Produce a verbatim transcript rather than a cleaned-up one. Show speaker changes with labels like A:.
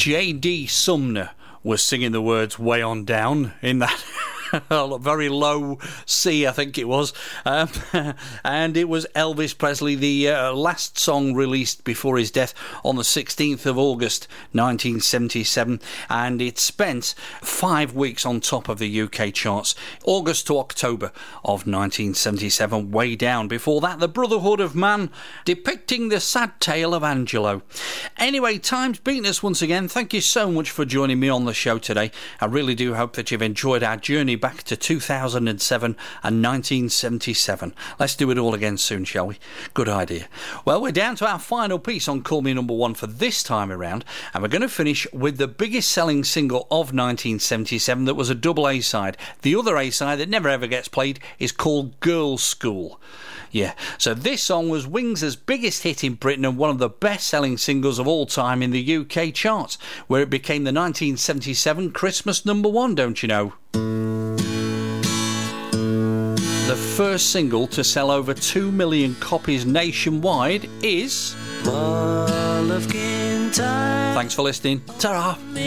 A: J D Sumner was singing the words "Way On Down" in that very low C, I think it was. Um, and it was Elvis Presley, the uh, last song released before his death on the sixteenth of August nineteen seventy-seven, and it spent five weeks on top of the U K charts, August to October of nineteen seventy-seven, way down. Before that, The Brotherhood of Man, depicting the sad tale of Angelo. Anyway, time's beaten us once again. Thank you so much for joining me on the show today. I really do hope that you've enjoyed our journey back to two thousand seven and nineteen seventy-seven. Let's do it all again soon, shall we? Good idea. Well, we're down to our final piece on Call Me Number One for this time around, and we're going to finish with the biggest selling single of nineteen seventy-seven that was a double A-side. The other A-side that never ever gets played is called Girls' School. Yeah, so this song was Wings' biggest hit in Britain and one of the best-selling singles of all time in the U K charts, where it became the nineteen seventy-seven Christmas number one, don't you know? The first single to sell over two million copies nationwide is... Thanks for listening. Ta-ra!